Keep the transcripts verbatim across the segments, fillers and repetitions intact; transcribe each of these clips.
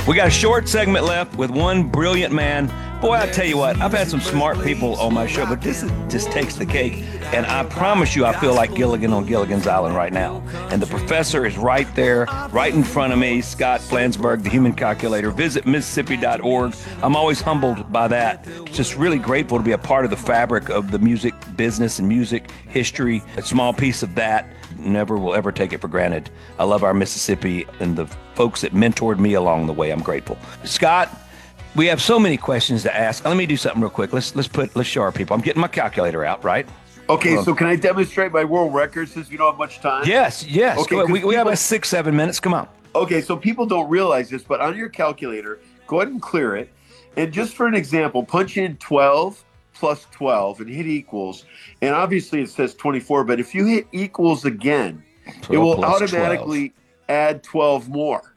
We got a short segment left with one brilliant man. Boy, I tell you what, I've had some smart people on my show, but this is, just takes the cake. And I promise you, I feel like Gilligan on Gilligan's Island right now. And the professor is right there, right in front of me, Scott Flansburgh, the human calculator. Visit Mississippi dot org. I'm always humbled by that. Just really grateful to be a part of the fabric of the music business and music history, a small piece of that. Never will ever take it for granted. I love our Mississippi and the folks that mentored me along the way. I'm grateful. Scott, we have so many questions to ask. Let me do something real quick. Let's let's put let's show our people. I'm getting my calculator out, right? Okay, well, so can I demonstrate my world record since we don't have much time? Yes, yes. Okay, we, people, we have a six, seven minutes. Come on. Okay, so people don't realize this, but on your calculator, go ahead and clear it. And just for an example, punch in twelve plus twelve and hit equals. And obviously it says twenty-four, but if you hit equals again, it will automatically twelve. Add twelve more.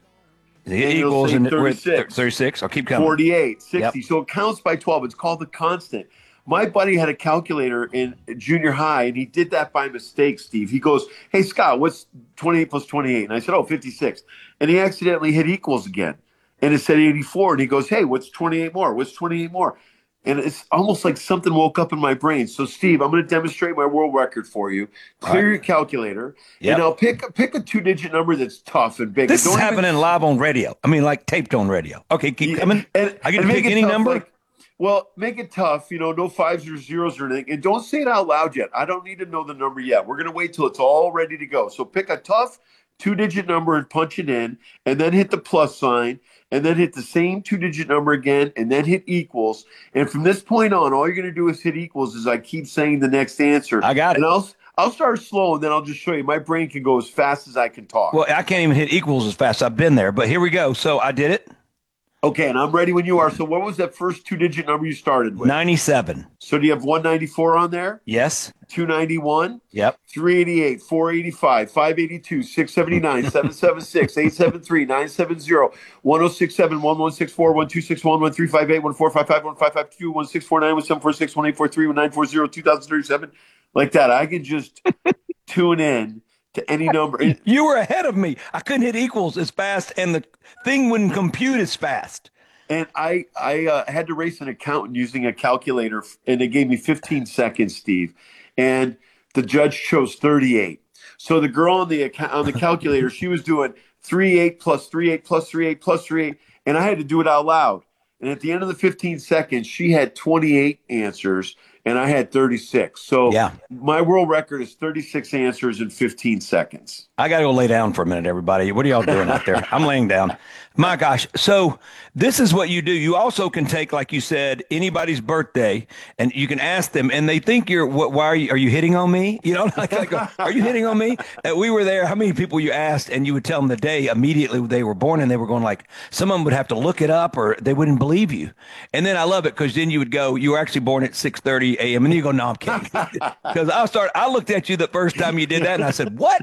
It equals in thirty-six. thirty-six. I'll keep counting. forty-eight, sixty. Yep. So it counts by twelve. It's called the constant. My buddy had a calculator in junior high, and he did that by mistake, Steve. He goes, hey, Scott, what's twenty-eight plus twenty-eight? And I said, oh, fifty-six. And he accidentally hit equals again. And it said eighty-four. And he goes, hey, what's twenty-eight more? What's twenty-eight more? And it's almost like something woke up in my brain. So, Steve, I'm going to demonstrate my world record for you. Clear right. your calculator. Yep. And I'll pick, pick a two-digit number that's tough and big. This and is happening even... live on radio. I mean, like taped on radio. Okay, keep yeah. coming. And, I get to pick any tough, number? Like, well, make it tough. You know, no fives or zeros or anything. And don't say it out loud yet. I don't need to know the number yet. We're going to wait till it's all ready to go. So pick a tough two-digit number and punch it in, and then hit the plus sign, and then hit the same two-digit number again, and then hit equals. And from this point on, all you're going to do is hit equals as I keep saying the next answer. I got it. And I'll, I'll start slow, and then I'll just show you. My brain can go as fast as I can talk. Well, I can't even hit equals as fast. I've been there, but here we go. So I did it. Okay, and I'm ready when you are. So what was that first two-digit number you started with? ninety-seven. So do you have one ninety-four on there? Yes. two ninety-one? Yep. three eighty-eight, four eighty-five, five eighty-two, six seventy-nine, seven seventy-six, eight seventy-three, nine seventy, one oh six seven, one one six four, one two six one, one three five eight, one four five five, one five five two, one six four nine, one seven four six, one eight four three, one nine four zero, two thousand thirty-seven. Like that. I can just tune in to any number. You were ahead of me. I couldn't hit equals as fast, and the thing wouldn't compute as fast. And I, I uh, had to race an accountant using a calculator, and they gave me fifteen seconds, Steve. And the judge chose thirty-eight. So the girl on the account, on the calculator, she was doing three eight plus three eight plus three eight plus three eight, and I had to do it out loud. And at the end of the fifteen seconds, she had twenty-eight answers, and I had thirty-six. So yeah. my world record is thirty-six answers in fifteen seconds. I got to go lay down for a minute, everybody. What are y'all doing out there? I'm laying down. My gosh. So this is what you do. You also can take, like you said, anybody's birthday, and you can ask them, and they think you're, what, why are you, are you hitting on me? You know, like, like are you hitting on me? Uh, we were there. How many people you asked, and you would tell them the day immediately they were born, and they were going like, some of them would have to look it up or they wouldn't believe you. And then I love it because then you would go, you were actually born at six thirty a.m. And you go, no, I'm kidding. Because I start, I looked at you the first time you did that, and I said, what?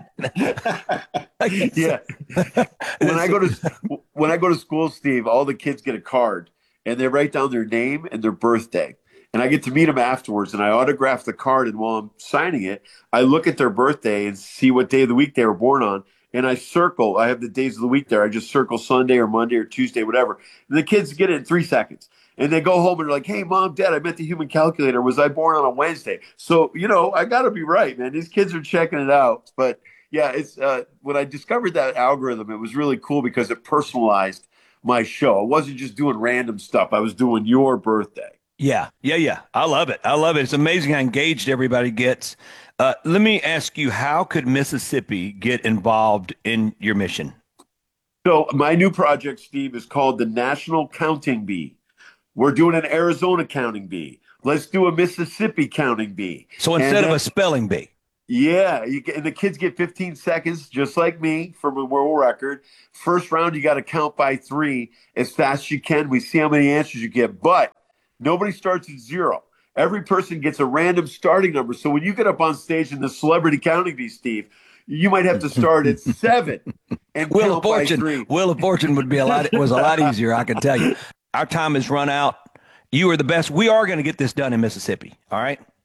Yeah. When I go to when I go to school, Steve, all the kids get a card and they write down their name and their birthday. And I get to meet them afterwards, and I autograph the card. And while I'm signing it, I look at their birthday and see what day of the week they were born on. And I circle. I have the days of the week there. I just circle Sunday or Monday or Tuesday, whatever. And the kids get it in three seconds. And they go home and they're like, hey, Mom, Dad, I met the human calculator. Was I born on a Wednesday? So, you know, I got to be right, man. These kids are checking it out. But yeah, it's uh, when I discovered that algorithm, it was really cool because it personalized my show. I wasn't just doing random stuff. I was doing your birthday. Yeah, yeah, yeah. I love it. I love it. It's amazing how engaged everybody gets. Uh, let me ask you, how could Mississippi get involved in your mission? So my new project, Steve, is called the National Counting Bee. We're doing an Arizona counting bee. Let's do a Mississippi counting bee. So instead and of a spelling bee. Yeah, you get, and the kids get fifteen seconds, just like me, from a world record. First round, you got to count by three as fast as you can. We see how many answers you get, but nobody starts at zero. Every person gets a random starting number. So when you get up on stage in the celebrity counting bee, Steve, you might have to start at seven and Wheel count of Fortune. by three. Wheel of Fortune would be a lot was a lot easier, I can tell you. Our time has run out. You are the best. We are going to get this done in Mississippi. All right.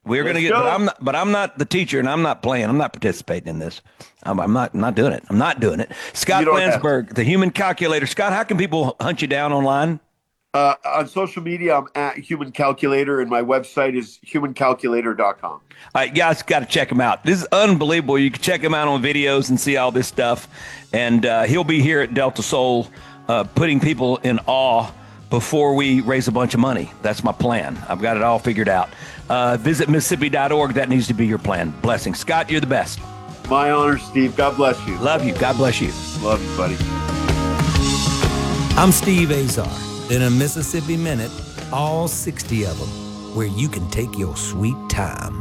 We're Let's gonna get, go. but I'm not, but I'm not the teacher, and I'm not playing. I'm not participating in this. I'm, I'm not, I'm not doing it. I'm not doing it. Scott You don't have Flansburgh, the Human Calculator. Scott, how can people hunt you down online? Uh, on social media, I'm at Human Calculator, and my website is human calculator dot com. All right, guys, got to check him out. This is unbelievable. You can check him out on videos and see all this stuff. And uh, he'll be here at Delta Soul, uh, putting people in awe before we raise a bunch of money. That's my plan. I've got it all figured out. Uh, visit Mississippi dot org. That needs to be your plan. Blessings. Scott, you're the best. My honor, Steve. God bless you. Love you. God bless you. Love you, buddy. I'm Steve Azar. In a Mississippi Minute, all sixty of them, where you can take your sweet time.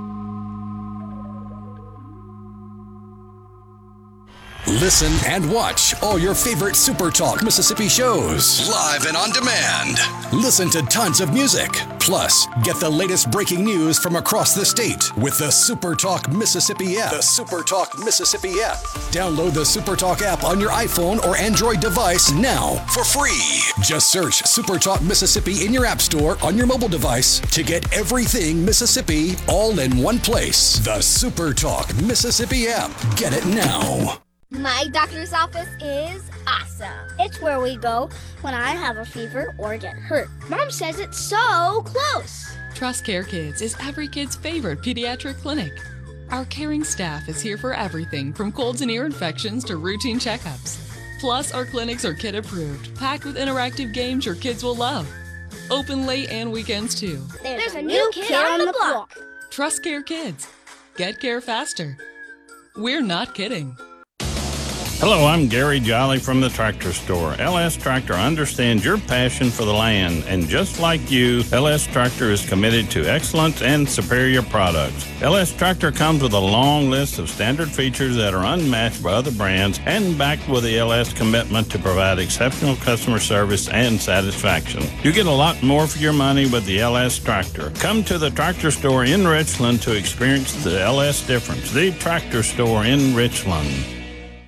Listen and watch all your favorite Super Talk Mississippi shows live and on demand. Listen to tons of music. Plus, get the latest breaking news from across the state with the Super Talk Mississippi app. The Super Talk Mississippi app. Download the Super Talk app on your iPhone or Android device now for free. Just search Super Talk Mississippi in your app store on your mobile device to get everything Mississippi all in one place. The Super Talk Mississippi app. Get it now. My doctor's office is awesome. It's where we go when I have a fever or get hurt. Mom says it's so close. Trust Care Kids is every kid's favorite pediatric clinic. Our caring staff is here for everything from colds and ear infections to routine checkups. Plus, our clinics are kid approved, packed with interactive games your kids will love. Open late and weekends too. There's, There's a new kid, kid on the block. Trust Care Kids. Get care faster. We're not kidding. Hello, I'm Gary Jolly from the Tractor Store. L S Tractor understands your passion for the land, and just like you, L S Tractor is committed to excellence and superior products. L S Tractor comes with a long list of standard features that are unmatched by other brands and backed with the L S commitment to provide exceptional customer service and satisfaction. You get a lot more for your money with the L S Tractor. Come to the Tractor Store in Richland to experience the L S difference. The Tractor Store in Richland.